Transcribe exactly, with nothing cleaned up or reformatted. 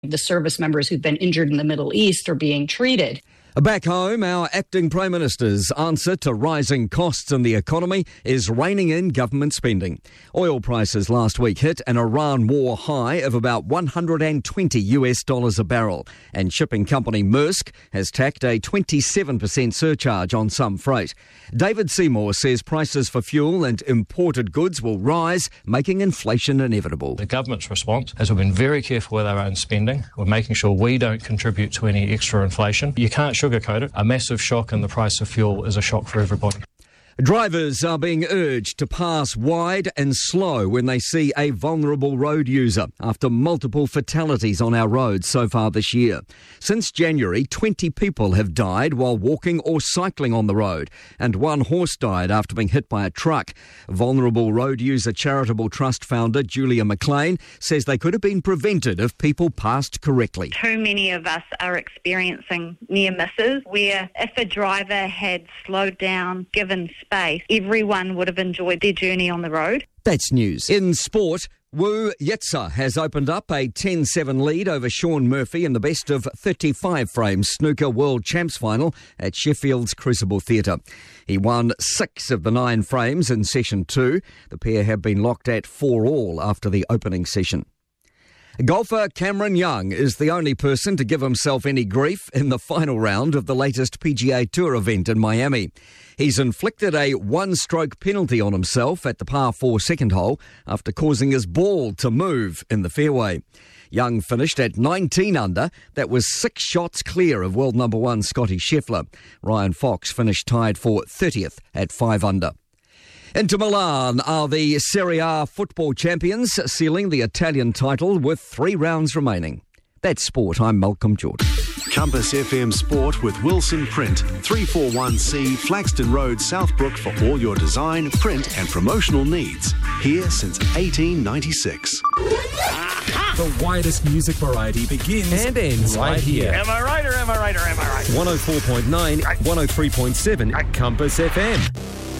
The service members who've been injured in the Middle East are being treated. Back home, our acting Prime Minister's answer to rising costs in the economy is reining in government spending. Oil prices last week hit an Iran war high of about one hundred twenty US dollars a barrel, and shipping company Maersk has tacked a twenty-seven percent surcharge on some freight. David Seymour says prices for fuel and imported goods will rise, making inflation inevitable. The government's response has been very careful with our own spending. We're making sure we don't contribute to any extra inflation. You can't sugarcoat it. A massive shock in the price of fuel is a shock for everybody. Drivers are being urged to pass wide and slow when they see a vulnerable road user after multiple fatalities on our roads so far this year. Since January, twenty people have died while walking or cycling on the road, and one horse died after being hit by a truck. Vulnerable Road User Charitable Trust founder Julia McLean says they could have been prevented if people passed correctly. Too many of us are experiencing near misses where if a driver had slowed down, given space, everyone would have enjoyed their journey on the road. That's news. In sport, Wu Yitsa has opened up a ten seven lead over Sean Murphy in the best of thirty-five frame snooker World Champs final at Sheffield's Crucible Theatre. He won six of the nine frames in session two. The pair have been locked at four all after the opening session. Golfer Cameron Young is the only person to give himself any grief in the final round of the latest P G A Tour event in Miami. He's inflicted a one-stroke penalty on himself at the par four second hole after causing his ball to move in the fairway. Young finished at nineteen under. That was six shots clear of world number one Scotty Scheffler. Ryan Fox finished tied for thirtieth at five under. Inter Milan are the Serie A football champions, sealing the Italian title with three rounds remaining. That's sport. I'm Malcolm Jordan. Compass F M Sport with Wilson Print, three forty-one C, Flaxton Road, Southbrook for all your design, print and promotional needs. Here since eighteen ninety-six. The widest music variety begins and ends right here. Am I right or am I right or am I right? one oh four point nine, one oh three point seven, Compass F M.